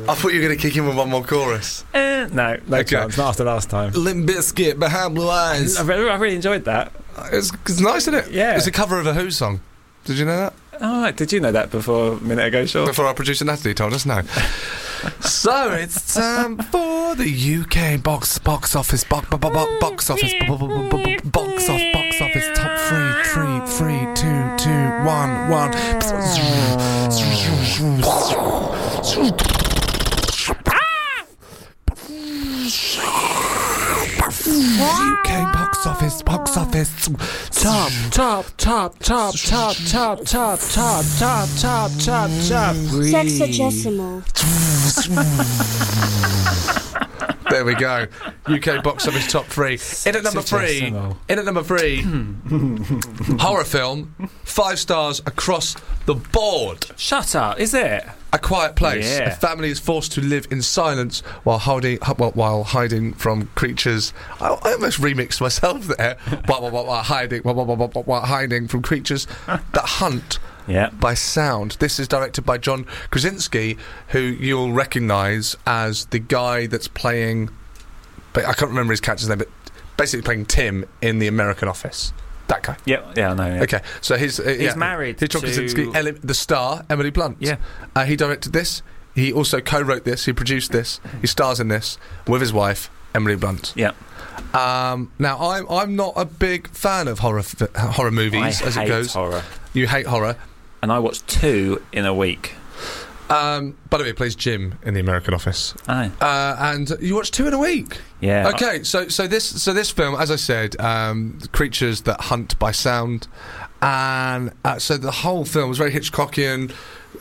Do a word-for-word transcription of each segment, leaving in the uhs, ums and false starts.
I thought you were going to kick in with one more chorus. Uh, no, no Okay. chance. Not after last time. Limp Bizkit, Behind Blue Eyes. I really, I really enjoyed that. It's, it's nice, isn't it? Yeah. It's a cover of a Who song. Did you know that? Oh, right. Did you know that before a minute ago, Sean? Before our producer Natalie told us no. So it's time for the U K box box office box box box office box off box office top three three three two two one one. U K box office box office Top, top, top, top, top, top, top, top, top, top, top, top. Sexagesimal. There we go. U K box office top three. In at number three. Sexagesimal. In at number three. Horror film. Five stars across the board. Shut up, is it? A Quiet Place. Yeah. A family is forced to live in silence while hiding, while, while hiding from creatures. I, I almost remixed myself there. while, while, while, while hiding, while, while, while, while, while hiding from creatures that hunt Yeah. by sound. This is directed by John Krasinski, who you'll recognise as the guy that's playing. But I can't remember his character's name, but basically playing Tim in The American Office. That guy. Yeah, yeah, I know. Yeah. Okay, so he's uh, He's yeah, married He's John to- Krasinski, Ellie, the star, Emily Blunt. Yeah. uh, he directed this. He also co-wrote this. He produced this. He stars in this with his wife, Emily Blunt. Yeah. Um, now, I'm I'm not a big fan of horror f- horror movies I as hate it goes. horror. You hate horror. And I watched two in a week. Um, by the way, he plays Jim in The American Office. Oh. Uh, and you watched two in a week. Yeah. Okay, so so this so this film, as I said, um, creatures that hunt by sound, and uh, so the whole film was very Hitchcockian,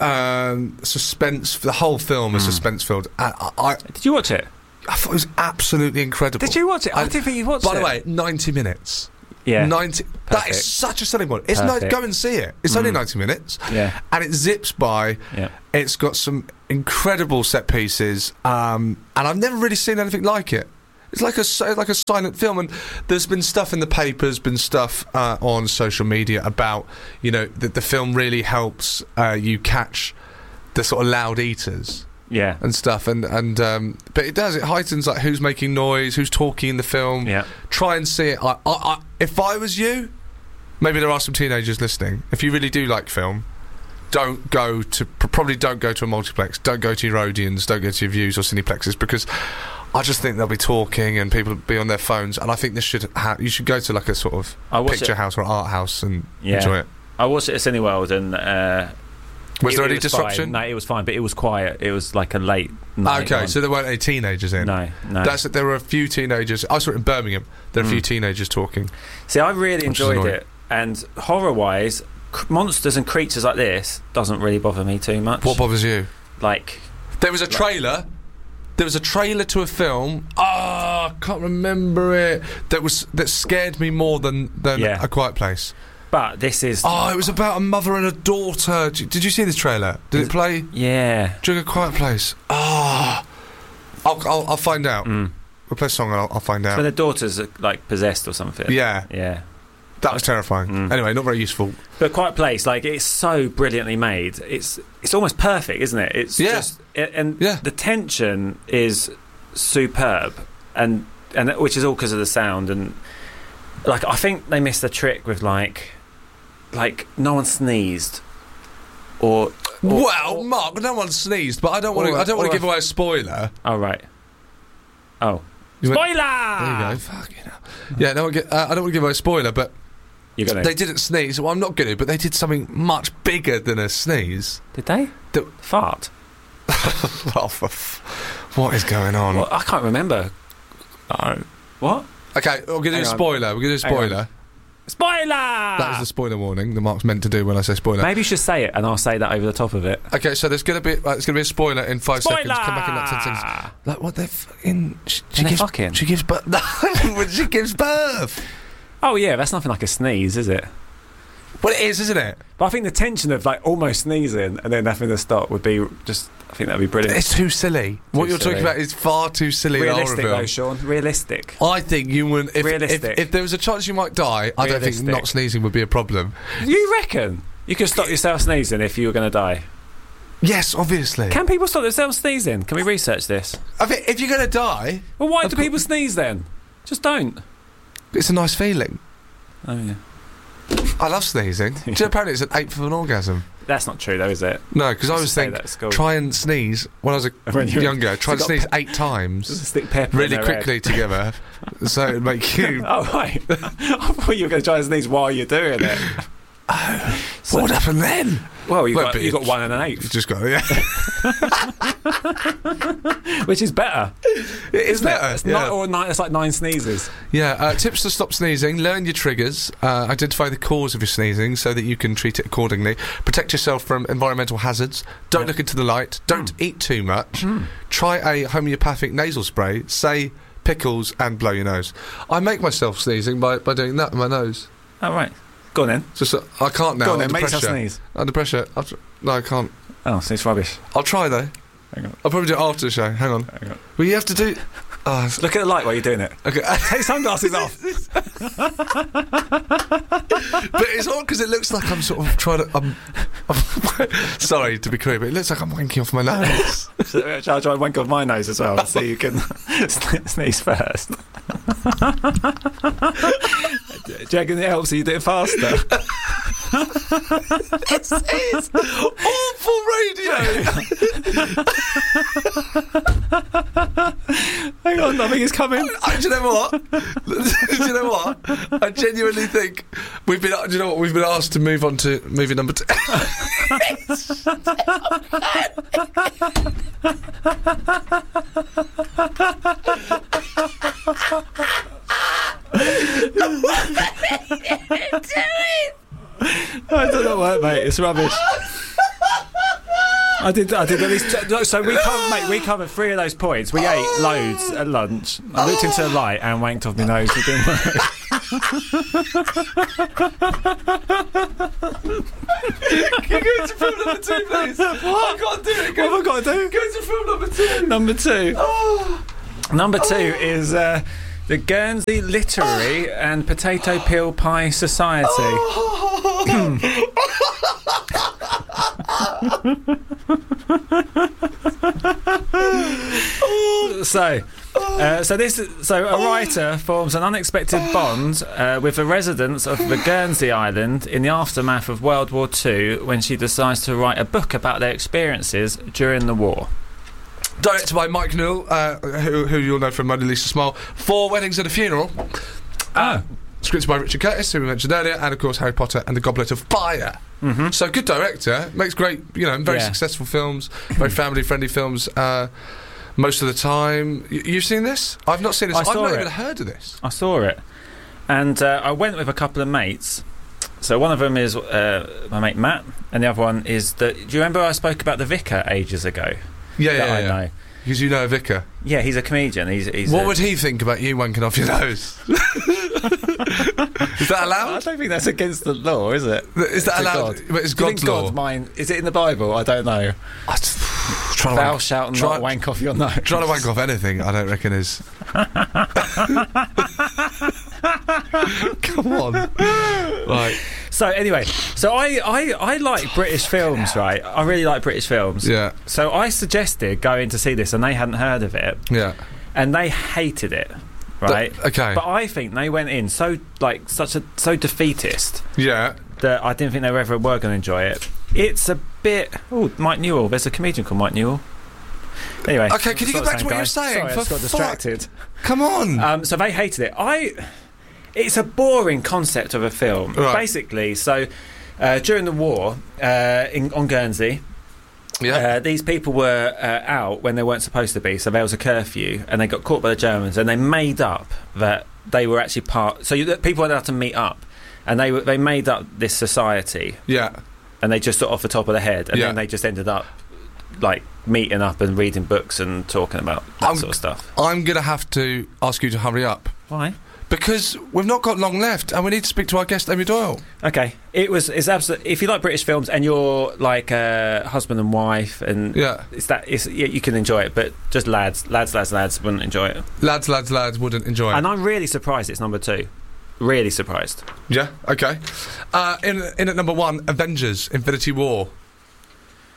um, suspense. The whole film is Mm. suspense filled. I, I, Did you watch it? I thought it was absolutely incredible. Did you watch it? I, I- didn't think you watched By it. the way, ninety minutes. yeah. ninety. That Perfect. is such a stunning one. It's nice. Perfect. Go and see it. It's only Mm. ninety minutes, Yeah. and it zips by. Yeah. It's got some incredible set pieces, um, and I've never really seen anything like it. It's like a si- like a silent film, and there's been stuff in the papers, been stuff uh, on social media about, you know, that the film really helps uh, you catch the sort of loud eaters Yeah. and stuff, and and um, but it does, it heightens like who's making noise, who's talking in the film. Yeah. Try and see it. I, I, I, if I was you, maybe there are some teenagers listening. If you really do like film, don't go to pr- probably don't go to a multiplex. Don't go to your Odeons. Don't go to your Views or Cineplexes, because I just think they'll be talking and people will be on their phones. And I think this should ha- you should go to like a sort of I watched picture it. house or art house and Yeah. enjoy it. I watched it at Cineworld and. Uh, Was it- there it any was disruption? fine. No, it was fine, but it was quiet. It was like a late night Okay, one. so there weren't any teenagers in. no, no. That's there were a few teenagers. I saw it in Birmingham. There were a few Mm. teenagers talking. See, I really Which is enjoyed annoying. it, and horror-wise, c- monsters and creatures like this doesn't really bother me too much. What bothers you? Like, There was a trailer. There was a trailer to a film. Ah, I can't remember it. That was that scared me more than than Yeah. A Quiet Place. but this is, Oh, it was about a mother and a daughter. Did, did you see this trailer? Did Is- it play yeah. during A Quiet Place? Ah, I'll, I'll I'll find out. Mm. We'll play a song and I'll, I'll find So out. the daughters are like possessed or something. Yeah, Yeah. that was terrifying. Mm. Anyway, not very useful. But Quiet Place, like, it's so brilliantly made. It's it's almost perfect, isn't it? It's Yeah. just, it, and Yeah. the tension is superb, and and which is all because of the sound. And like, I think they missed the trick with like, like no one sneezed, or, or well, or- Mark, no one sneezed, but I don't want to. or- I don't want or to a- give away a spoiler. oh right, oh You went- spoiler. There you go. Fucking hell. Yeah, no, uh, I don't want to give away a spoiler, but You're gonna they didn't sneeze. Well, I'm not going to, but they did something much bigger than a sneeze. did they The- fart? Oh, for f- what is going on? Well, I can't remember. No. What? Okay, we're going to do Hang a on. spoiler. We're going to do a Hang on. spoiler. Spoiler. That is the spoiler warning that Mark's meant to do when I say spoiler. Maybe you should say it, and I'll say that over the top of it. Okay, so there's going to be uh, there's going to be a spoiler in five Spoiler. seconds. Come back in like ten seconds. Like what they fucking? She, she And they're gives, fucking. She gives birth. No, when she gives birth. Oh yeah, that's nothing like a sneeze, is it? Well, it is, isn't it? But I think the tension of like almost sneezing and then having to stop would be just. I think that'd be brilliant. It's too silly. what you're silly. talking about is far too silly. in a horror Realistic film. though, Sean. Realistic. I think you would. If, if, Realistic. if there was a chance you might die, I don't think Realistic. not sneezing would be a problem. You reckon you could stop yourself sneezing if you were going to die? Yes, obviously. Can people stop themselves sneezing? Can we research this? I think if you're going to die, Well, why Of do cour- people sneeze then? Just don't. it's a nice feeling. Oh yeah. I love sneezing. Do you know, apparently it's an eighth of an orgasm. That's not true, though, is it? No, because I Used was to say thinking, that at school. try and sneeze when I was a When you were- younger. Try and so sneeze got eight times Just stick pepper in really their quickly head. together, so it'd make you. Oh right. I thought you were going to try and sneeze while you're doing it. So- What would happen then? Well, you Well, got but you got it- one and an You eighth, just go, yeah. which is better. It is Isn't it? better. It's, yeah. not, or nine, it's like nine sneezes. Yeah, uh, tips to stop sneezing: learn your triggers, uh, identify the cause of your sneezing so that you can treat it accordingly. Protect yourself from environmental hazards. Don't Yeah. look into the light. Don't eat too much. Try a homeopathic nasal spray. Say pickles and blow your nose. I make myself sneezing by, by doing that with my nose. Oh right. Go on then. Just uh, I can't now. Go on then. under Make yourself pressure. sneeze. Under pressure. I'll tr- no, I can't. Oh, so it's rubbish. I'll try though. Hang on. I'll probably do it after the show. Hang on. Hang on. Well, you have to do. Oh, it's- Look at the light while you're doing it. okay. Take sunglasses off. But it's odd because it looks like I'm sort of trying to. I'm, I'm sorry to be crude, but it looks like I'm wanking off my nose. So, shall I try and wank off my nose as well, so you can sneeze first? Do you reckon it helps you do it faster? This is awful radio. Hang on, nothing is coming. I, do you know what? do you know what? I genuinely think we've been. Do you know what? We've been asked to move on to movie number two. I don't know what, mate. It's rubbish. I did. I did at least. T- so we covered, mate. We covered three of those points. We ate loads at lunch. I looked into the light and wanked off my nose. It didn't work. Can you go to film number two, please? What? I can't do it. What have I got to do? Go to film number two. Number two. Oh. Number two is uh, the Guernsey Literary and Potato Peel Pie Society. So, uh, so this, so a writer forms an unexpected bond uh, with the residents of the Guernsey Island in the aftermath of World War Two, when she decides to write a book about their experiences during the war. Directed by Mike Newell, uh, who, who you'll know from Mona Lisa Smile, Four Weddings and a Funeral. Oh. Scripted by Richard Curtis, who we mentioned earlier, and of course Harry Potter and the Goblet of Fire. Mm-hmm. So good director, makes great, you know, very Yeah. successful films, very family-friendly films. Uh, most of the time, y- you've seen this? I've not seen this. I I've saw not it. even heard of this. I saw it, and uh, I went with a couple of mates. So one of them is uh, my mate Matt, and the other one is the. Do you remember I spoke about the Vicar ages ago? Yeah, that yeah, I yeah. know. Because you know a vicar. Yeah, he's a comedian. He's. he's What a, would he think about you wanking off your nose? Is that I allowed? don't think that's against the law, is it? Is that To allowed? God. But it's Do you God's think law. God's mind? Is it in the Bible? I don't know. I just, trying, to Thou wank, shalt try- not wank off your nose. trying to wank off anything, I don't reckon is. Come on. Right. So anyway, so I, I, I like British films, right? I really like British films. Yeah. So I suggested going to see this, and they hadn't heard of it, Yeah. and they hated it, right? Th- okay. But I think they went in so like such a so defeatist Yeah. that I didn't think they were ever were going to enjoy it. It's a bit. Oh, Mike Newell. There's a comedian called Mike Newell. Anyway. Okay, can you it's get not back the to what same you guy. were saying? Sorry, I For just got fuck- distracted. Come on. Um, so they hated it. I. It's a boring concept of a film. Right. Basically, so uh, during the war uh, in, on Guernsey, yeah. uh, these people were uh, out when they weren't supposed to be. So there was a curfew, and they got caught by the Germans, and they made up that they were actually part. So you, that people weren't allowed to meet up, and they were- they made up this society, yeah. and they just sort of off the top of their head, and Yeah. then they just ended up like meeting up and reading books and talking about that I'm- sort of stuff. I'm going to have to ask you to hurry up. Why? Because we've not got long left, and we need to speak to our guest, Amy Doyle. Okay, it was. It's absolutely. If you like British films and you're like a husband and wife, and Yeah. it's that. It's yeah, you can enjoy it, but just lads, lads, lads, lads wouldn't enjoy it. Lads, lads, lads wouldn't enjoy it. And I'm really surprised it's number two. Really surprised. Yeah, okay. Uh, in, in at number one, Avengers, Infinity War.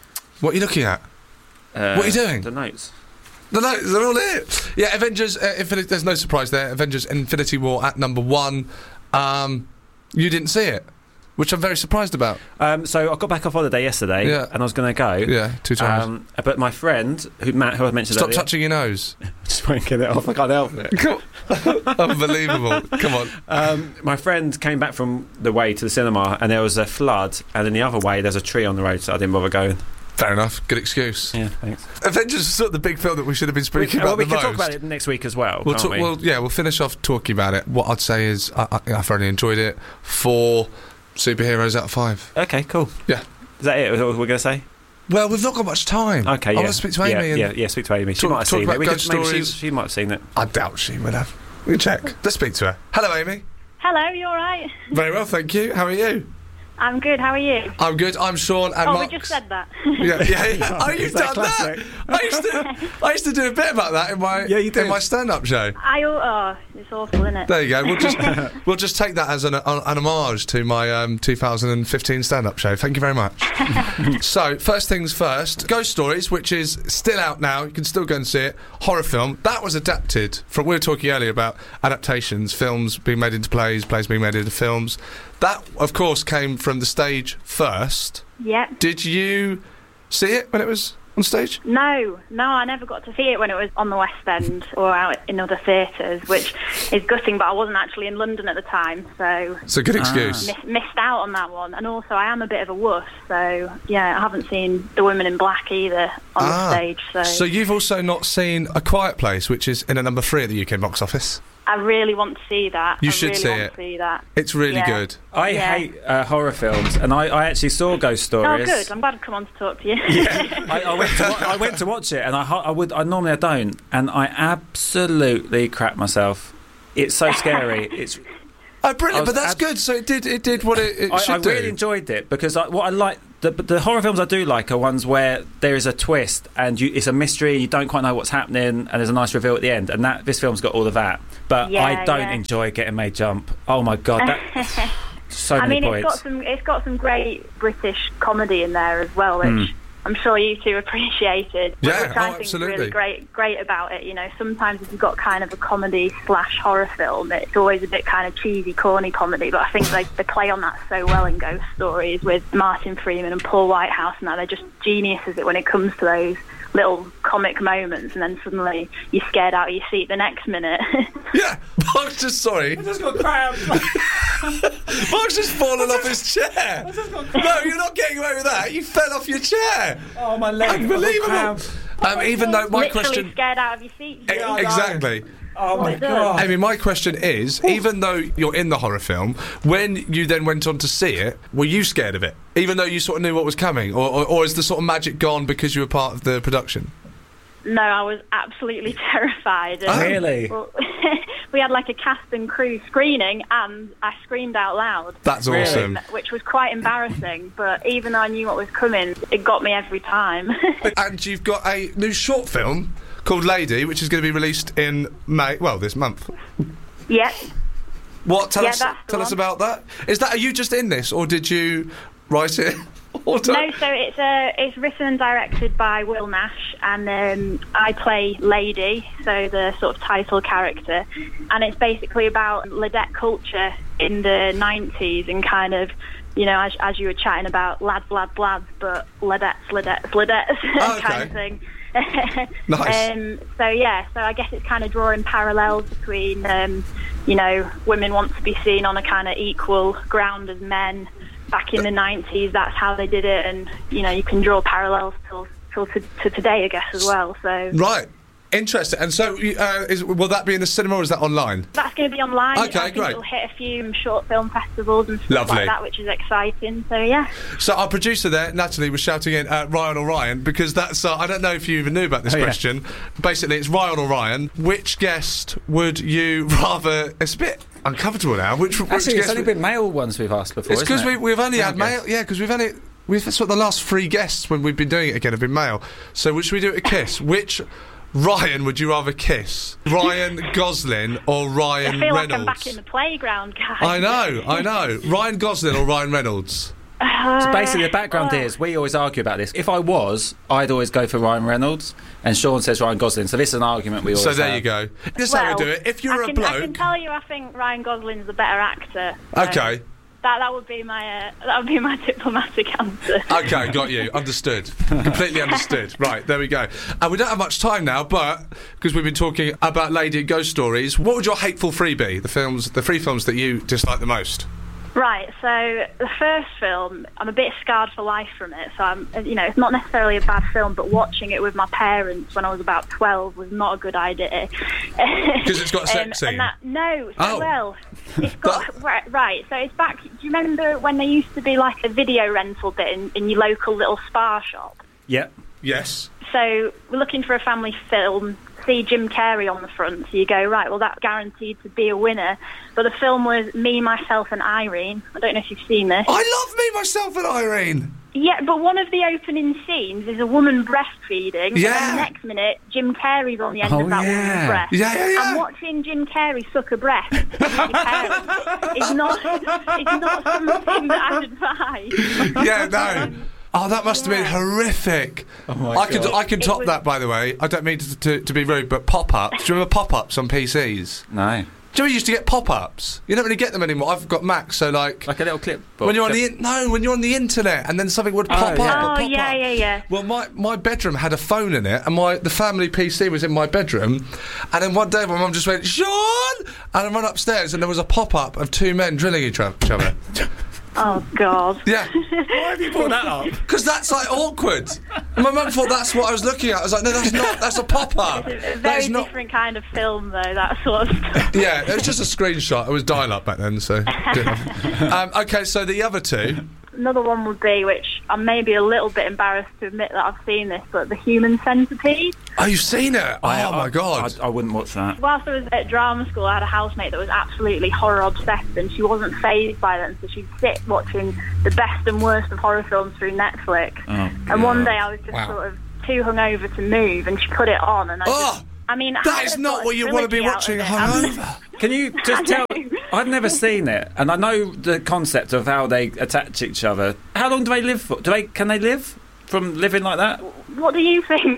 What are you looking at? Uh, What are you doing? The notes. The notes, they're all here. Yeah, Avengers, uh, Infinity, there's no surprise there. Avengers Infinity War at number one. Um, you didn't see it, which I'm very surprised about. Um, so I got back off holiday yesterday, Yeah. and I was going to go. Yeah, two times. Um, but my friend, who Matt, who I mentioned Stop earlier, touching your nose. just won't get it off. I can't help it. Come on. Unbelievable. Come on. Um, my friend came back from the way to the cinema, and there was a flood, and in the other way there's a tree on the road, so I didn't bother going. Fair enough. Good excuse. Yeah, thanks. Avengers is sort of the big film that we should have been speaking we, well, about we the can most. talk about it next week as well, We'll can't talk, we? well, yeah, we'll finish off talking about it. What I'd say is I, I, I've really enjoyed it. Four superheroes out of five. Okay, cool. Yeah. Is that it? Is that what we're going to say? Well, we've not got much time. Okay, I yeah. want to speak to Amy. Yeah, and yeah, yeah, speak to Amy. She talk- might have talk seen about it. We ghost could, maybe she, stories. she might have seen it. I doubt she would have. We can check. Let's speak to her. Hello, Amy. Hello, you all right? Very well, thank you. How are you? I'm good. How are you? I'm good. I'm Sean and oh, Mark. we just said that. Yeah, yeah, yeah. Oh, you've Is that done that. classic? I used to, I used to do a bit about that in my, Yeah, you in did. my stand-up show. I oh, it's awful, isn't it? There you go. We'll just, we'll just take that as an, an homage to my um, two thousand fifteen stand-up show. Thank you very much. So, first things first. Ghost Stories, which is still out now. You can still go and see it. Horror film that was adapted from. We were talking earlier about adaptations, films being made into plays, plays being made into films. That, of course, came from the stage first. Yep. Did you see it when it was on stage? No, no, I never got to see it when it was on the West End or out in other theatres, which is gutting, but I wasn't actually in London at the time, so It's a good excuse. miss, missed out on that one. And also, I am a bit of a wuss, so yeah, I haven't seen The Women in Black either on Ah, the stage, so, So you've also not seen A Quiet Place, which is in a number three at the U K box office. I really want to see that. You I should really see want it. to see that. It's really Yeah. good. I Yeah. hate uh, horror films, and I, I actually saw Ghost Stories. Oh, good. I'm glad to come on to talk to you. I, I, went to wa- I went to watch it, and I, ho- I would I normally I don't, and I absolutely crap myself. It's so scary. It's Oh, brilliant! I was But that's ab- good. So it did. It did what it, it I, should I do. really enjoyed it because I, what I like the the horror films I do like are ones where there is a twist and you, it's a mystery. You don't quite know what's happening, and there's a nice reveal at the end. And that this film's got all of that. But Yeah, I don't yeah. enjoy getting made jump. Oh my god, that so I many mean, points. it's got some it's got some great British comedy in there as well, which Mm. I'm sure you two appreciated. Yeah, which oh, I think absolutely. is really great great about it. You know, sometimes if you've got kind of a comedy slash horror film, it's always a bit kind of cheesy, corny comedy. But I think they they play on that so well in Ghost Stories with Martin Freeman and Paul Whitehouse, and that they're just geniuses at when it comes to those little comic moments, and then suddenly you're scared out of your seat the next minute. Yeah, Mark's just sorry. just got cramps. Mark's just fallen off his chair. No, you're not getting away with that. You fell off your chair. Oh my leg! Unbelievable. Um, even though my Literally question. scared out of your seat. E- exactly. Oh my It does. god! Amy, my question is, even though you're in the horror film, when you then went on to see it, were you scared of it? Even though you sort of knew what was coming? Or, or, or is the sort of magic gone because you were part of the production? No, I was absolutely terrified. And Oh. Really? well, we had like a cast and crew screening, and I screamed out loud, That's Really? awesome. which was quite embarrassing. But even though I knew what was coming, it got me every time. And you've got a new short film called Lady, which is going to be released in May, well, this month. Yeah. What? Tell Yeah, us. that's the Tell us one. about that. Is that? Are you just in this, or did you write it? Or do- No, so it's uh, it's written and directed by Will Nash, and um, I play Lady, so the sort of title character, and it's basically about Ladette culture in the nineties and kind of, you know, as, as you were chatting about lads, lads, lads, but Ladettes, Ladettes, Ladettes Oh, okay. kind of thing. Nice. Um, so yeah, so I guess it's kind of drawing parallels between, um, you know, women want to be seen on a kind of equal ground as men. Back in the nineties, that's how they did it, and you know, you can draw parallels till, till to, to today, I guess, as well. So Right. Interesting. And so, uh, is, will that be in the cinema or is that online? that's going to be online. Okay, I think great. It'll hit a few short film festivals and stuff Lovely. like that, which is exciting. So yeah. So our producer there, Natalie, was shouting in uh, Ryan or Ryan because that's. Uh, I don't know if you even knew about this Oh, yeah. question. Basically, it's Ryan or Ryan. Which guest would you rather? It's a bit uncomfortable now. Which, which Actually, it's guest only would- been male ones we've asked before. It's because isn't we, it? we've only Male had male. guests. Yeah, because we've only. We've sort of the last three guests when we've been doing it again have been male. So should we do it a kiss? Which Ryan would you rather kiss? Ryan Gosling or Ryan I feel Reynolds? like I'm back in the playground, guys. I know, I know. Ryan Gosling or Ryan Reynolds? So basically, the Uh, background well, is we always argue about this. If I was, I'd always go for Ryan Reynolds, and Sean says Ryan Gosling. So this is an argument we always So there have. you go. This is how we well, do it. If you're I a can, bloke... I can tell you, I think Ryan Gosling's a better actor. So Okay. That that would be my uh, that would be my diplomatic answer. Okay, got you. Understood. Completely understood. Right, there we go. And we don't have much time now, but because we've been talking about Lady and Ghost Stories, what would your hateful three be? The films, the three films that you dislike the most? Right, so the first film, I'm a bit scarred for life from it. So I'm, you know, it's not necessarily a bad film, but watching it with my parents when I was about twelve was not a good idea. Because it's got a sex um, scene. and that, no, so Oh. well, it's got right, right. So it's back. Do you remember when there used to be like a video rental bit in, in your local little spa shop? Yeah. Yes. So we're looking for a family film. See Jim Carrey on the front, so you go, right, well, that's guaranteed to be a winner. But the film was Me, Myself and Irene. I don't know if you've seen this. I love Me, Myself and Irene. Yeah, but one of the opening scenes is a woman breastfeeding. Yeah. And then the next minute, Jim Carrey's on the end Oh, of that yeah. woman's breast. Yeah, yeah, yeah. And watching Jim Carrey suck a breast with your parents is not, it's not something that I'd advise. Yeah, no. Oh, that must have been horrific. Oh my I could, God. I can It top was- that, by the way. I don't mean to, to, to be rude, but pop-ups. Do you remember pop-ups on P Cs? No. Do you remember you used to get pop-ups? You don't really get them anymore. I've got Macs, so like... Like a little clip. when you're on the in- no, when you're on the internet and then something would pop yeah. up. or Oh, pop yeah, up. yeah, yeah. Well, my, my bedroom had a phone in it, and my the family P C was in my bedroom. And then one day, my mum just went, "Sean!" and I ran upstairs, and there was a pop up of two men drilling each other. Oh, God. Yeah, Why have you brought that up? because that's like awkward. And my mum thought that's what I was looking at. I was like, "No, that's not. That's a pop up. It's a That very is not." different kind of film, though, that sort of stuff. Yeah, it was just a screenshot. It was dial-up back then, so. didn't have- um, okay, so the other two. Another one would be, which I'm maybe a little bit embarrassed to admit that I've seen this, but The Human Centipede. Oh, you've seen it? Oh I- my I- god. I, I wouldn't watch that. Whilst I was at drama school, I had a housemate that was absolutely horror obsessed, and she wasn't fazed by them, so she'd sit watching the best and worst of horror films through Netflix. Oh, and one God. day I was just Wow. sort of too hungover to move, and she put it on, and I Oh, just... I mean, that I is had not got what you want to be trilogy out watching of it. I'm- hungover. Can you just tell? I've never seen it, and I know the concept of how they attach each other. How long do they live for? Do they? Can they live from living like that? What do you think?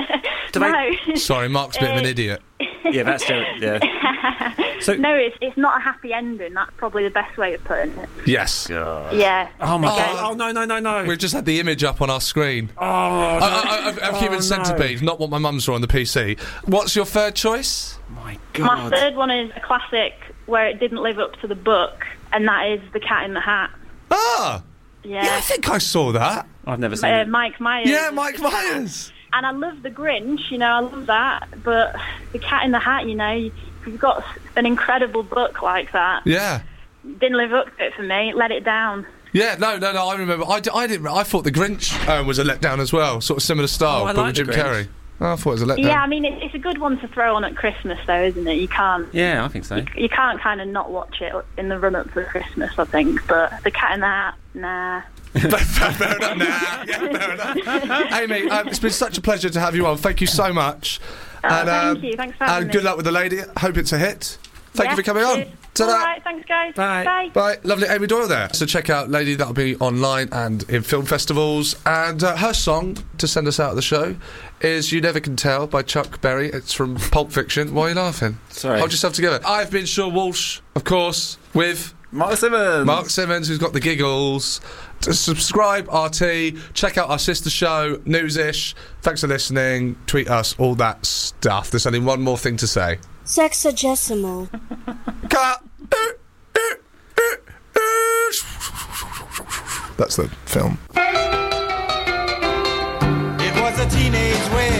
Do no. Sorry, Mark's a bit of an Uh, idiot. Yeah, that's the, yeah. So No, it's, it's not a happy ending. That's probably the best way of putting it. Yes. Yeah. Oh my Oh. god! Oh no no no no! We've just had the image up on our screen. Oh, I, no. I, I, of Oh, Human no. Centipede, not what my mum saw on the P C. What's your third choice? My My god! third one is a classic where it didn't live up to the book, and that is The Cat in the Hat. Ah! Yeah, I Yeah. think I saw that. I've never seen Uh, it. Mike Myers. Yeah, Mike Myers. And I love The Grinch, you know, I love that. But The Cat in the Hat, you know, you- you've got an incredible book like that. Yeah. Didn't live up to it for me. Let it down. Yeah, no, no, no, I remember. I, d- I didn't. I thought The Grinch uh, was a letdown as well, sort of similar style, Oh, I but like with The Jim Grinch. Carrey. Oh, I thought it was a letdown. Yeah, I mean, it, it's a good one to throw on at Christmas, though, isn't it? You can't. Yeah, I think so. You can't kind of not watch it in the run up to Christmas, I think. But The Cat in the Hat, nah. fair, fair enough. Nah, yeah, fair enough. Amy, um, it's been such a pleasure to have you on. Thank you so much. Oh, and, thank um, you. Thanks for having And me. good luck with the lady. Hope it's a hit. Thank Yeah, you for coming on. cheers. Ta-da. All right, thanks, guys. Bye. Bye. Bye. Lovely Amy Doyle there. So check out Lady, that'll be online and in film festivals. And uh, her song to send us out of the show is You Never Can Tell by Chuck Berry. It's from Pulp Fiction. Why are you laughing? Sorry. Hold yourself together. I've been Sean Walsh, of course, with Mark Simmons. Mark Simmons, who's got the giggles. To subscribe, R T. Check out our sister show, Newsish. Thanks for listening. Tweet us, all that stuff. There's only one more thing to say. Sexagesimal. Cut. That's the film. It was a teenage wave.